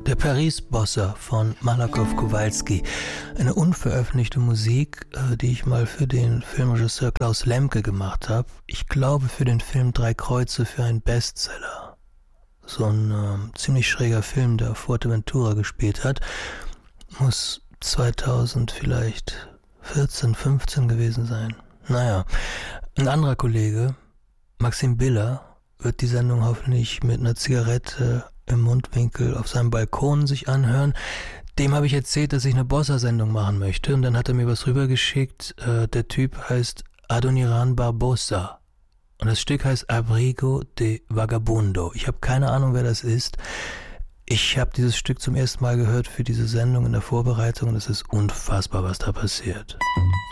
Der Paris-Bossa von Malakoff Kowalski. Eine unveröffentlichte Musik, die ich mal für den Filmregisseur Klaus Lemke gemacht habe. Ich glaube für den Film Drei Kreuze für einen Bestseller. So ein ziemlich schräger Film, der auf Fuerteventura gespielt hat. Muss 2000 vielleicht 14, 15 gewesen sein. Naja, ein anderer Kollege, Maxim Biller, wird die Sendung hoffentlich mit einer Zigarette im Mundwinkel auf seinem Balkon sich anhören. Dem habe ich erzählt, dass ich eine Bossa-Sendung machen möchte, und dann hat er mir was rübergeschickt. Der Typ heißt Adoniran Barbosa und das Stück heißt Abrigo de Vagabundo. Ich habe keine Ahnung, wer das ist. Ich habe dieses Stück zum ersten Mal gehört für diese Sendung in der Vorbereitung, und es ist unfassbar, was da passiert.